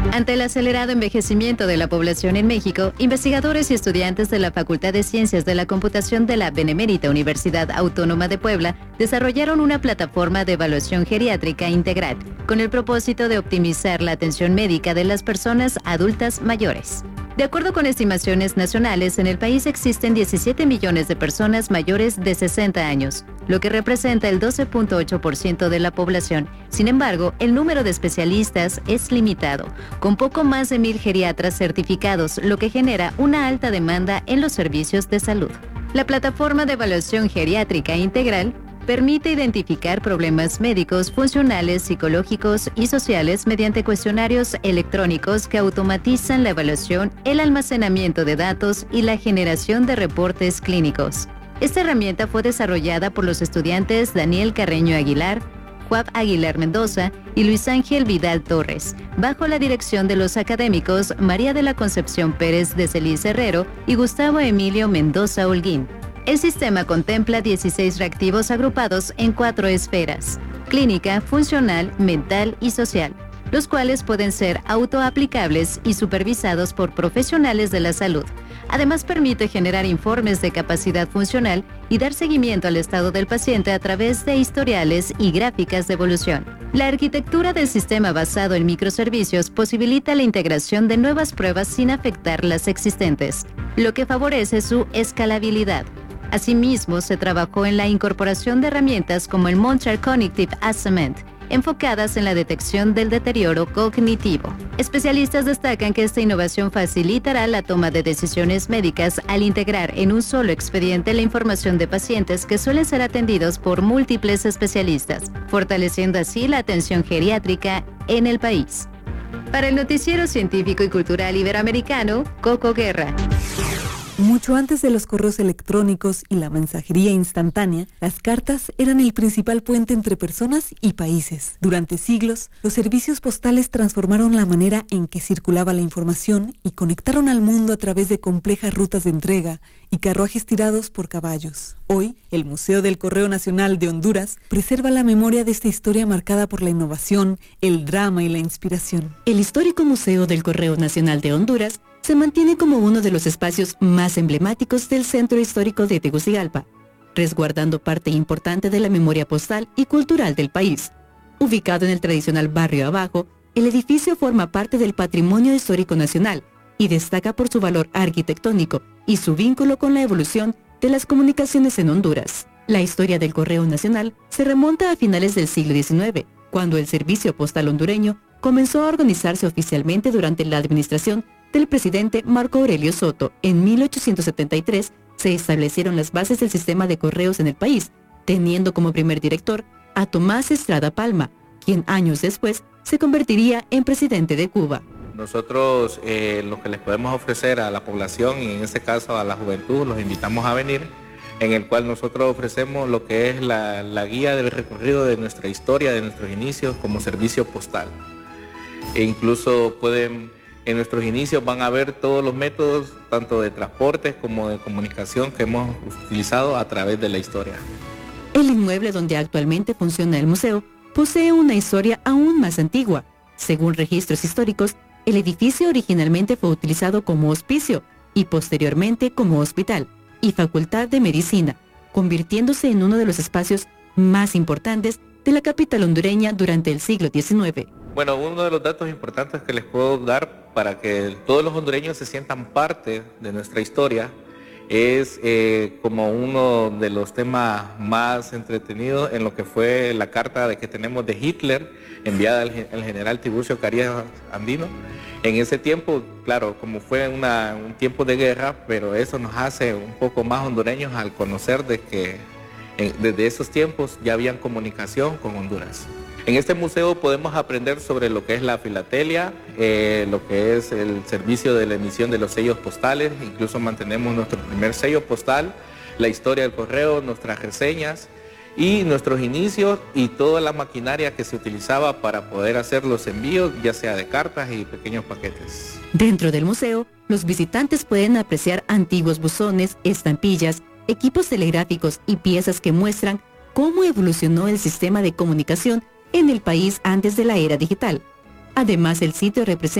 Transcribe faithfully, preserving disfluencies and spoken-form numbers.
Ante el acelerado envejecimiento de la población en México, investigadores y estudiantes de la Facultad de Ciencias de la Computación de la Benemérita Universidad Autónoma de Puebla desarrollaron una plataforma de evaluación geriátrica integral con el propósito de optimizar la atención médica de las personas adultas mayores. De acuerdo con estimaciones nacionales, en el país existen diecisiete millones de personas mayores de sesenta años, lo que representa el doce punto ocho por ciento de la población. Sin embargo, el número de especialistas es limitado, con poco más de mil geriatras certificados, lo que genera una alta demanda en los servicios de salud. La plataforma de evaluación geriátrica integral permite identificar problemas médicos, funcionales, psicológicos y sociales mediante cuestionarios electrónicos que automatizan la evaluación, el almacenamiento de datos y la generación de reportes clínicos. Esta herramienta fue desarrollada por los estudiantes Daniel Carreño Aguilar, Juan Aguilar Mendoza y Luis Ángel Vidal Torres, bajo la dirección de los académicos María de la Concepción Pérez de Celis Herrero y Gustavo Emilio Mendoza Holguín. El sistema contempla dieciséis reactivos agrupados en cuatro esferas: clínica, funcional, mental y social, los cuales pueden ser autoaplicables y supervisados por profesionales de la salud. Además, permite generar informes de capacidad funcional y dar seguimiento al estado del paciente a través de historiales y gráficas de evolución. La arquitectura del sistema basado en microservicios posibilita la integración de nuevas pruebas sin afectar las existentes, lo que favorece su escalabilidad. Asimismo, se trabajó en la incorporación de herramientas como el Montreal Cognitive Assessment, enfocadas en la detección del deterioro cognitivo. Especialistas destacan que esta innovación facilitará la toma de decisiones médicas al integrar en un solo expediente la información de pacientes que suelen ser atendidos por múltiples especialistas, fortaleciendo así la atención geriátrica en el país. Para el Noticiero Científico y Cultural Iberoamericano, Coco Guerra. Mucho antes de los correos electrónicos y la mensajería instantánea, las cartas eran el principal puente entre personas y países. Durante siglos, los servicios postales transformaron la manera en que circulaba la información y conectaron al mundo a través de complejas rutas de entrega y carruajes tirados por caballos. Hoy, el Museo del Correo Nacional de Honduras preserva la memoria de esta historia marcada por la innovación, el drama y la inspiración. El histórico Museo del Correo Nacional de Honduras se mantiene como uno de los espacios más emblemáticos del centro histórico de Tegucigalpa, resguardando parte importante de la memoria postal y cultural del país. Ubicado en el tradicional barrio Abajo, el edificio forma parte del patrimonio histórico nacional y destaca por su valor arquitectónico y su vínculo con la evolución de las comunicaciones en Honduras. La historia del Correo Nacional se remonta a finales del siglo diecinueve, cuando el servicio postal hondureño comenzó a organizarse oficialmente durante la administración del presidente Marco Aurelio Soto. En mil ochocientos setenta y tres se establecieron las bases del sistema de correos en el país, teniendo como primer director a Tomás Estrada Palma, quien años después se convertiría en presidente de Cuba. Nosotros eh, lo que les podemos ofrecer a la población, y en este caso a la juventud, los invitamos a venir, en el cual nosotros ofrecemos lo que es la, la guía del recorrido de nuestra historia, de nuestros inicios como servicio postal. E incluso pueden... En nuestros inicios van a ver todos los métodos, tanto de transporte como de comunicación, que hemos utilizado a través de la historia. El inmueble donde actualmente funciona el museo posee una historia aún más antigua. Según registros históricos, el edificio originalmente fue utilizado como hospicio y posteriormente como hospital y facultad de medicina, convirtiéndose en uno de los espacios más importantes de la capital hondureña durante el siglo diecinueve. Bueno, uno de los datos importantes que les puedo dar para que todos los hondureños se sientan parte de nuestra historia es eh, como uno de los temas más entretenidos en lo que fue la carta de que tenemos de Hitler enviada al, al general Tiburcio Carías Andino. En ese tiempo, claro, como fue una, un tiempo de guerra, pero eso nos hace un poco más hondureños al conocer de que eh, desde esos tiempos ya habían comunicación con Honduras. En este museo podemos aprender sobre lo que es la filatelia, eh, lo que es el servicio de la emisión de los sellos postales, incluso mantenemos nuestro primer sello postal, la historia del correo, nuestras reseñas y nuestros inicios y toda la maquinaria que se utilizaba para poder hacer los envíos, ya sea de cartas y pequeños paquetes. Dentro del museo, los visitantes pueden apreciar antiguos buzones, estampillas, equipos telegráficos y piezas que muestran cómo evolucionó el sistema de comunicación en el país antes de la era digital. Además, el sitio representa